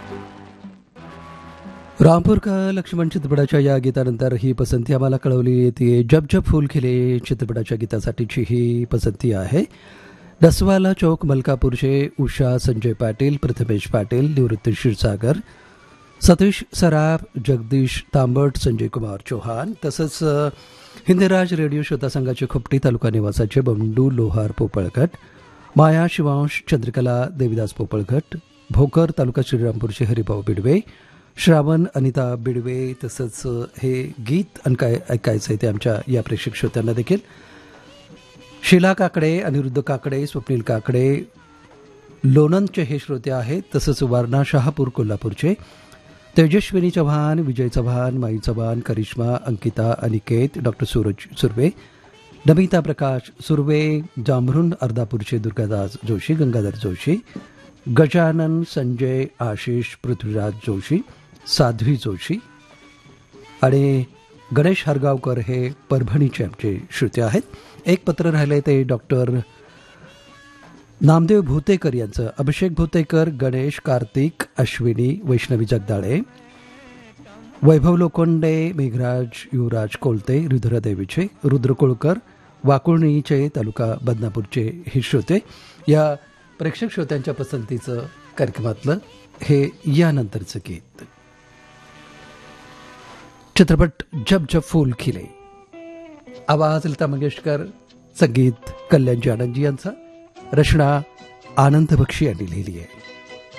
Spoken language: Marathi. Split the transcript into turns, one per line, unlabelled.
रामपुर का लक्ष्मण चित्रपटाच्या या गीतानंतर ही पसंती आम्हाला कळवली येते. जब जब फूल खिले चित्रपटाच्या गीतासाठीची ही पसंती आहे. दसवाला चौक मलकापूरचे उषा संजय पाटील, प्रथमेश पाटील, निवृत्ती क्षीरसागर, सतीश सराफ, जगदीश तांबट, संजय कुमार चौहान, तसंच हिंदराज रेडिओ श्रोता संघाचे खोपटी तालुका निवासाचे बंडू लोहार पोपळघट, माया शिवांश चंद्रकला देविदास पोपळघट, भोकर तालुका श्रीरामपूरचे हरिभाऊ बिडवे, श्रावण अनिता बिडवे, तसंच हे गीत ऐकायचं आहे ते आमच्या या प्रेक्षक श्रोत्यांना देखील. शीला काकडे, अनिरुद्ध काकडे, स्वप्नील काकडे, लोणंदचे हे श्रोते आहेत. तसंच वारणा शहापूर कोल्हापूरचे तेजस्विनी चव्हाण, विजय चव्हाण, माई चव्हाण, करिश्मा, अंकिता, अनिकेत, डॉक्टर सूरज सुर्वे, नमिता प्रकाश सुर्वे, जांभरुण अर्धापूरचे दुर्गादास जोशी, गंगाधर जोशी, गजानन, संजय, आशिष, पृथ्वीराज जोशी, साध्वी जोशी आणि गणेश हरगावकर हे परभणीचे आमचे श्रोते आहेत. एक पत्र राहिले ते डॉक्टर नामदेव भूतेकर यांचं. अभिषेक भूतेकर, गणेश, कार्तिक, अश्विनी, वैष्णवी जगदाळे, वैभव लोखंडे, मेघराज युवराज कोलते, रुद्रदेवीचे, रुद्र कोळकर, वाकुळणीचे तालुका बदनापूरचे हे श्रोते. या प्रेक्षक श्रोत्यांच्या पसंतीचं कार्यक्रमातलं हे यानंतरचं गीत. चित्रपट जब जब फूल खिले, आवाज लता मंगेशकर, संगीत कल्याणजी आनंदजी यांचा, रचना आनंद बक्षी यांनी लिहिली आहे.